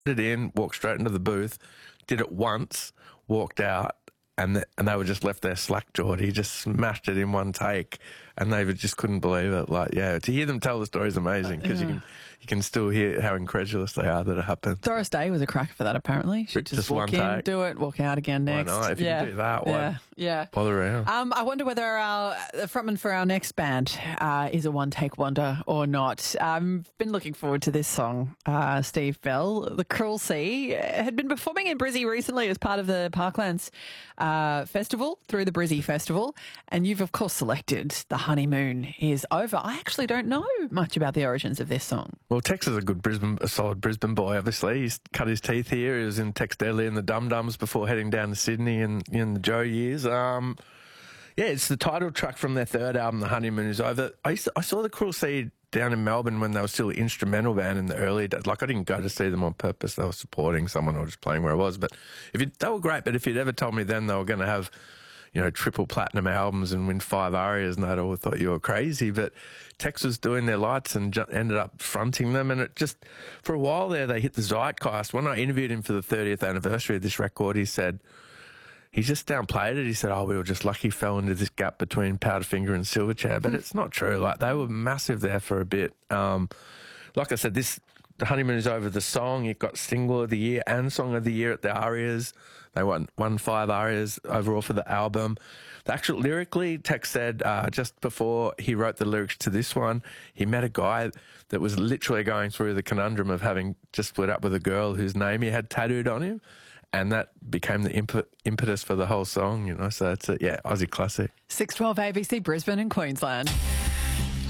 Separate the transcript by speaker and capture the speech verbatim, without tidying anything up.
Speaker 1: it in, walked straight into the booth, did it once, walked out, and the, and they were just left there slack-jawed. He just smashed it in one take, and they just couldn't believe it. Like, yeah, to hear them tell the story is amazing because yeah. you can you can still hear how incredulous they are that it happened.
Speaker 2: Doris Day was a cracker for that, apparently. She'd just, just walk in, take. do it, walk out again next.
Speaker 1: Why not? If yeah. you can do that, why
Speaker 2: yeah. yeah.
Speaker 1: bother around?
Speaker 2: Um, I wonder whether our the frontman for our next band uh, is a one-take wonder or not. I've um, been looking forward to this song. Uh, Steve Bell, The Cruel Sea, had been performing in Brizzy recently as part of the Parklands uh, Festival, through the Brizzy Festival, and you've, of course, selected The Honeymoon Is Over. I actually don't know much about the origins of this song.
Speaker 1: Well, Tex is a good Brisbane, a solid Brisbane boy, obviously. He's cut his teeth here. He was in Tex Deadly and the Dum Dums before heading down to Sydney in, in the Joe years. Um, yeah, it's the title track from their third album, The Honeymoon Is Over. I, used to, I saw The Cruel Sea down in Melbourne when they were still an instrumental band in the early days. Like, I didn't go to see them on purpose. They were supporting someone or just playing where I was. But if you, they were great. But if you'd ever told me then they were going to have, you know, triple platinum albums and win five arias, and I'd all thought you were crazy. But Tex was doing their lights and ju- ended up fronting them. And it just, for a while there, they hit the zeitgeist. When I interviewed him for the thirtieth anniversary of this record, he said, he just downplayed it. He said, oh, we were just lucky fell into this gap between Powderfinger and Silverchair. But it's not true. Like, they were massive there for a bit. Um, like I said, this The Honeymoon Is Over, the song, it got Single of the Year and Song of the Year at the Arias. They won, won five arias overall for the album. The actual lyrically, Tex said uh, just before he wrote the lyrics to this one, he met a guy that was literally going through the conundrum of having just split up with a girl whose name he had tattooed on him. And that became the imp- impetus for the whole song, you know. So it's a, yeah, Aussie classic.
Speaker 2: six twelve A B C, Brisbane and Queensland.